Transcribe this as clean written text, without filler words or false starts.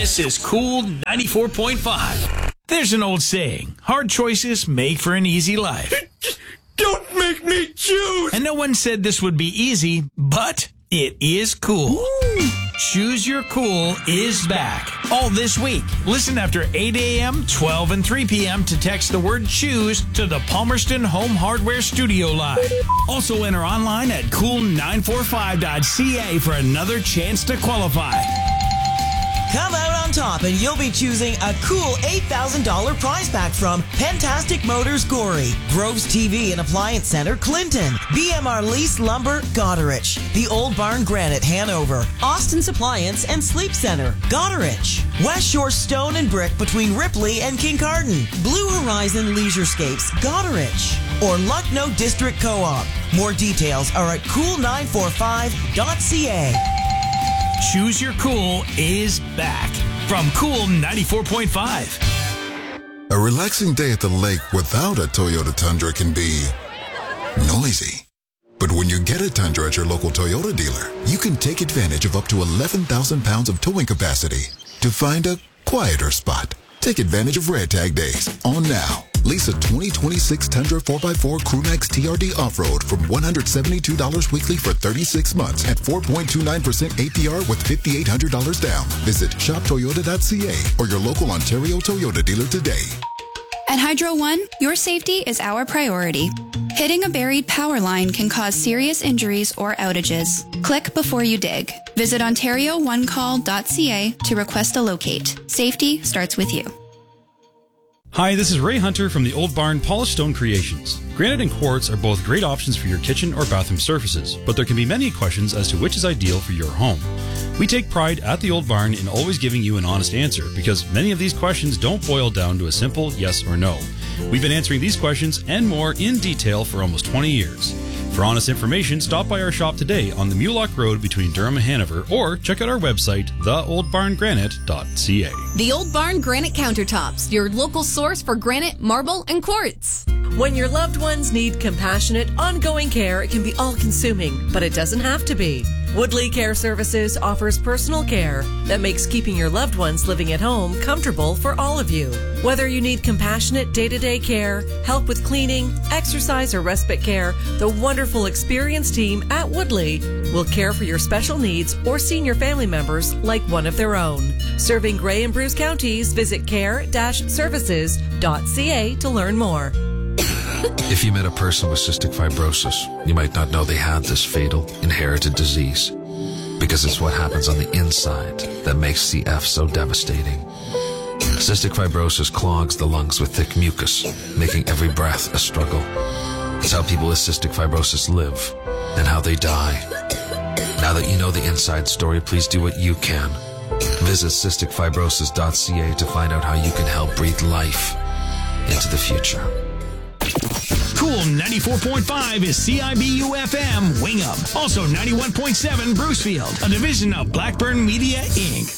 This is Cool 94.5. There's an old saying, hard choices make for an easy life. Don't make me choose! And no one said this would be easy, but it is cool. Ooh. Choose Your Cool is back. All this week. Listen after 8 a.m., 12, and 3 p.m. to text the word choose to the Palmerston Home Hardware Studio line. Also enter online at cool945.ca for another chance to qualify. Come out on top and you'll be choosing a cool $8,000 prize pack from Pentastic Motors Gorey, Groves TV and Appliance Center Clinton, BMR Lease Lumber Goderich, The Old Barn Granite Hanover, Austin's Appliance and Sleep Center Goderich, West Shore Stone and Brick between Ripley and Kincardine, Blue Horizon Leisurescapes Goderich, or Lucknow District Co-op. More details are at cool945.ca. Choose Your Cool is back from Cool 94.5. A relaxing day at the lake without a Toyota Tundra can be noisy. But when you get a Tundra at your local Toyota dealer, you can take advantage of up to 11,000 pounds of towing capacity to find a quieter spot. Take advantage of Red Tag Days on now. Lease a 2026 Tundra 4x4 Crewmax TRD Off-Road from $172 weekly for 36 months at 4.29% APR with $5,800 down. Visit shoptoyota.ca or your local Ontario Toyota dealer today. At Hydro One, your safety is our priority. Hitting a buried power line can cause serious injuries or outages. Click before you dig. Visit OntarioOneCall.ca to request a locate. Safety starts with you. Hi, this is Ray Hunter from the Old Barn Polished Stone Creations. Granite and quartz are both great options for your kitchen or bathroom surfaces, but there can be many questions as to which is ideal for your home. We take pride at the Old Barn in always giving you an honest answer because many of these questions don't boil down to a simple yes or no. We've been answering these questions and more in detail for almost 20 years. For honest information, stop by our shop today on the Mulock Road between Durham and Hanover, or check out our website, theoldbarngranite.ca. The Old Barn Granite Countertops, your local source for granite, marble, and quartz. When your loved ones need compassionate, ongoing care, it can be all-consuming, but it doesn't have to be. Woodley Care Services offers personal care that makes keeping your loved ones living at home comfortable for all of you. Whether you need compassionate day-to-day care, help with cleaning, exercise, or respite care, the wonderful experienced team at Woodley will care for your special needs or senior family members like one of their own. Serving Grey and Bruce counties, visit care-services.ca to learn more. If you met a person with cystic fibrosis, you might not know they had this fatal, inherited disease. Because it's what happens on the inside that makes CF so devastating. Cystic fibrosis clogs the lungs with thick mucus, making every breath a struggle. It's how people with cystic fibrosis live and how they die. Now that you know the inside story, please do what you can. Visit cysticfibrosis.ca to find out how you can help breathe life into the future. Cool 94.5 is CIBU FM Wingham. Also 91.7 Brucefield, a division of Blackburn Media, Inc.